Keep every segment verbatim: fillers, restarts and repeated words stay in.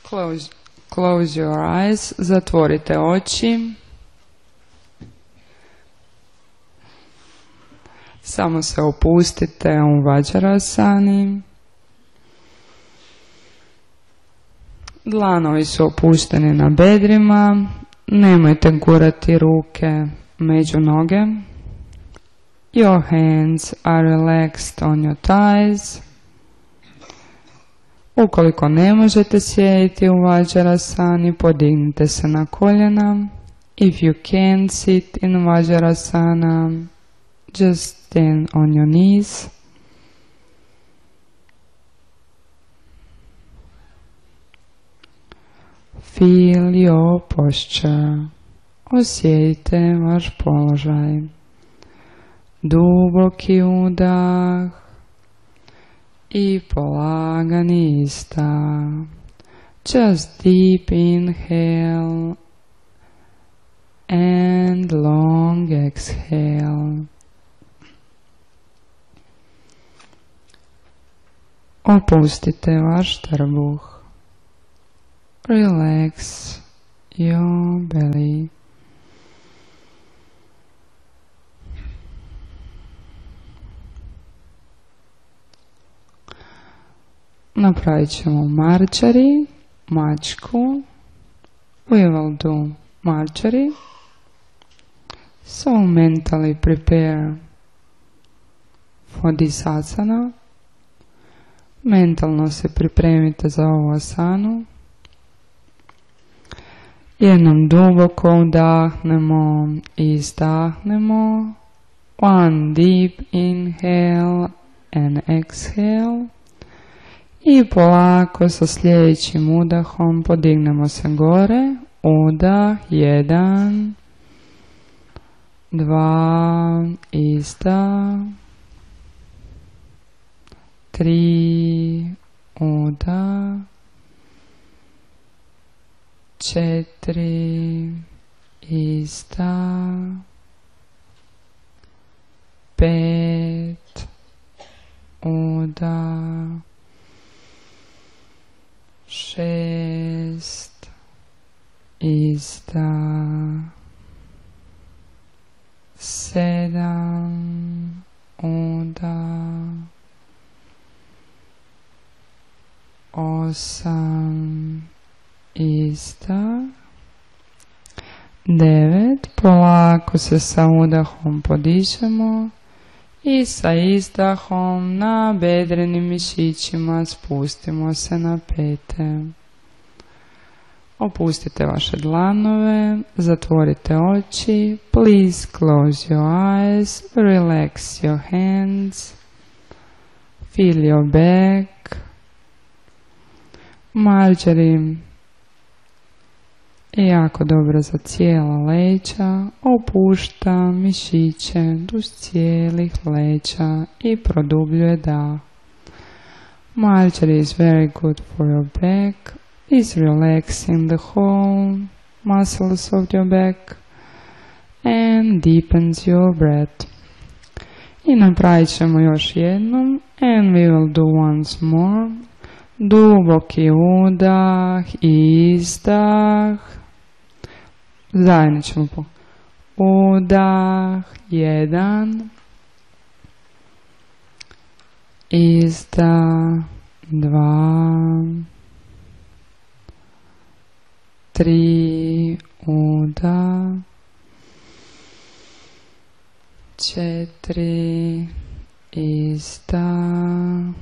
Close, close your eyes, zatvorite oči. Samo se opustite u Vajrasani. Dlanovi su opušteni na bedrima. Nemojte gurati ruke među noge. Your hands are relaxed on your thighs. Ukoliko ne možete sjediti u Vajrasani, podignite se na koljena. If you can't sit in Vajrasana, just stand on your knees. Feel your posture. Osjetite vaš položaj. Duboki udah i polagani izdah. Just deep inhale and long exhale. Opustite vaš trbuh. Relax your belly. Napravit ćemo marčari, mačku. We will do marčari. So mentally prepare for this asana. Mentalno se pripremite za ovu asanu. Jednom duboko udahnemo i izdahnemo. One deep inhale and exhale. I polako sa sljedećim udahom podignemo se gore. Udah, jedan, dva, izdah, tri, udah, četiri, izdah, pet, udah, šest, izdah, sedam, udah, osam, izdah, devet, polako se sa udahom podižemo i sa izdahom na bedrenim mišićima spustimo se na pete. Opustite vaše dlanove, zatvorite oči. Please close your eyes, relax your hands, feel your back. Marčari je jako dobro za cijela leđa, opušta mišiće duž cijelih leđa i produbljuje dah. Marčari is very good for your back, is relaxing the whole muscles of your back and deepens your breath. I napravit ćemo još jednom, and we will do once more. Duboki udah i izdah. Zajedno ćemo po udah, jedan, izdah, dva, tri, udah, četiri, izdah,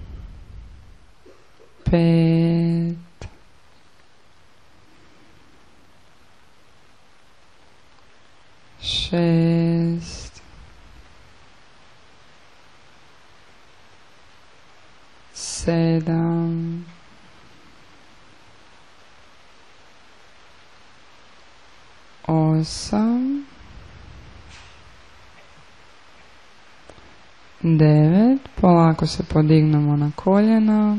pet, šest, sedam, osam, devet, polako se podignemo na koljena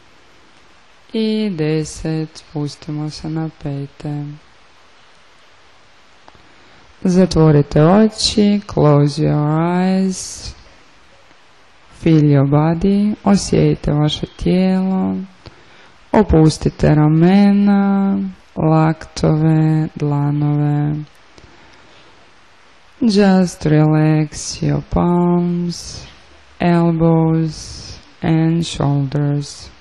i deset, spustimo se na pete. Zatvorite oči, close your eyes, feel your body, osjetite vaše tijelo, Opustite ramena, laktove, dlanove. Just relax your palms, elbows and shoulders.